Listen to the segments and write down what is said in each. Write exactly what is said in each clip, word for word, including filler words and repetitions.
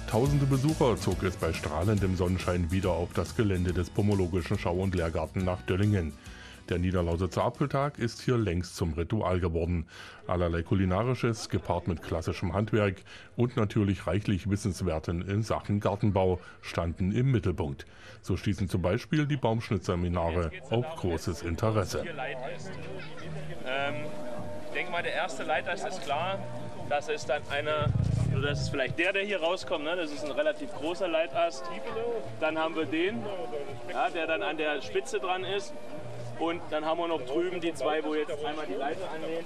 Tausende Besucher zog es bei strahlendem Sonnenschein wieder auf das Gelände des Pomologischen Schau- und Lehrgarten nach Döllingen. Der Niederlausitzer Apfeltag ist hier längst zum Ritual geworden. Allerlei Kulinarisches, gepaart mit klassischem Handwerk und natürlich reichlich Wissenswerten in Sachen Gartenbau, standen im Mittelpunkt. So stießen zum Beispiel die Baumschnittseminare auf großes Interesse. Ähm, ich denke mal, der erste Leitast ist klar. Das ist dann einer, also das ist vielleicht der, der hier rauskommt, ne? Das ist ein relativ großer Leitast. Dann haben wir den, ja, der dann an der Spitze dran ist. Und dann haben wir noch drüben die zwei, wo jetzt einmal die Leiter anlehnt.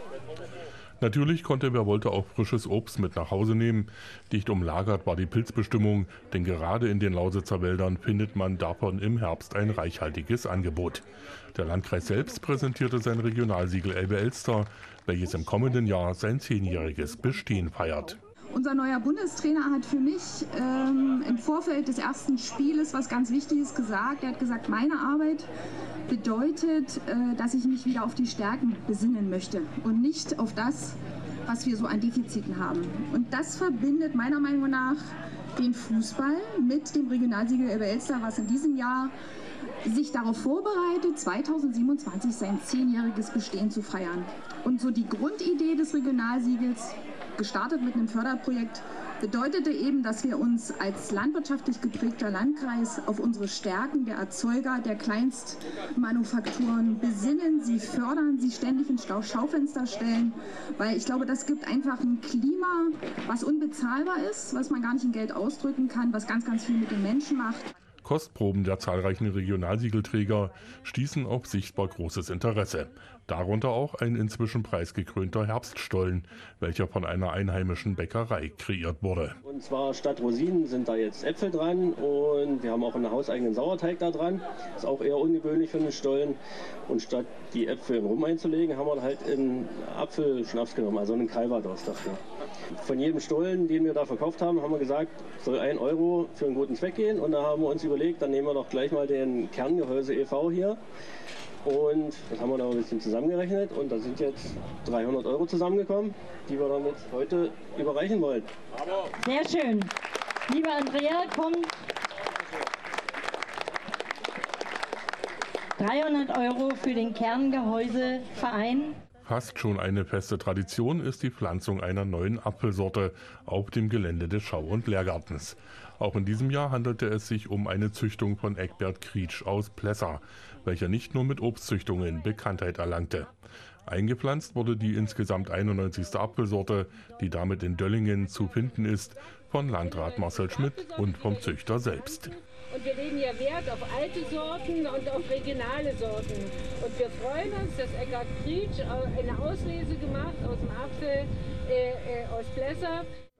Natürlich konnte, wer wollte, auch frisches Obst mit nach Hause nehmen. Dicht umlagert war die Pilzbestimmung, denn gerade in den Lausitzer Wäldern findet man davon im Herbst ein reichhaltiges Angebot. Der Landkreis selbst präsentierte sein Regionalsiegel Elbe-Elster, welches im kommenden Jahr sein zehnjähriges Bestehen feiert. Unser neuer Bundestrainer hat für mich ähm, im Vorfeld des ersten Spieles was ganz Wichtiges gesagt. Er hat gesagt, meine Arbeit bedeutet, äh, dass ich mich wieder auf die Stärken besinnen möchte und nicht auf das, was wir so an Defiziten haben. Und das verbindet meiner Meinung nach den Fußball mit dem Regionalsiegel Elbe-Elster, was in diesem Jahr sich darauf vorbereitet, zweitausendsiebenundzwanzig sein zehnjähriges Bestehen zu feiern. Und so die Grundidee des Regionalsiegels, gestartet mit einem Förderprojekt, bedeutete eben, dass wir uns als landwirtschaftlich geprägter Landkreis auf unsere Stärken der Erzeuger, der Kleinstmanufakturen besinnen, sie fördern, sie ständig ins Schaufenster stellen, weil ich glaube, das gibt einfach ein Klima, was unbezahlbar ist, was man gar nicht in Geld ausdrücken kann, was ganz, ganz viel mit den Menschen macht. Kostproben der zahlreichen Regionalsiegelträger stießen auf sichtbar großes Interesse. Darunter auch ein inzwischen preisgekrönter Herbststollen, welcher von einer einheimischen Bäckerei kreiert wurde. Und zwar statt Rosinen sind da jetzt Äpfel dran und wir haben auch einen hauseigenen Sauerteig da dran. Ist auch eher ungewöhnlich für einen Stollen. Und statt die Äpfel in Rum einzulegen, haben wir halt einen Apfelschnaps genommen, also einen Calvados dafür. Von jedem Stollen, den wir da verkauft haben, haben wir gesagt, soll ein Euro für einen guten Zweck gehen. Und da haben wir uns überlegt, dann nehmen wir doch gleich mal den Kerngehäuse e V hier. Und das haben wir da ein bisschen zusammengerechnet und da sind jetzt dreihundert Euro zusammengekommen, die wir damit heute überreichen wollen. Sehr schön. Lieber Andrea, komm. dreihundert Euro für den Kerngehäuseverein. Fast schon eine feste Tradition ist die Pflanzung einer neuen Apfelsorte auf dem Gelände des Schau- und Lehrgartens. Auch in diesem Jahr handelte es sich um eine Züchtung von Eckbert Krietsch aus Plessa, welcher nicht nur mit Obstzüchtungen Bekanntheit erlangte. Eingepflanzt wurde die insgesamt einundneunzigste Apfelsorte, die damit in Döllingen zu finden ist, von Landrat Marcel Schmidt und vom Züchter selbst. Und wir legen ja Wert auf alte Sorten und auf regionale Sorten. Und wir freuen uns, dass Eckbert Krietsch eine Auslese gemacht aus dem Apfel äh, äh, aus Plessa.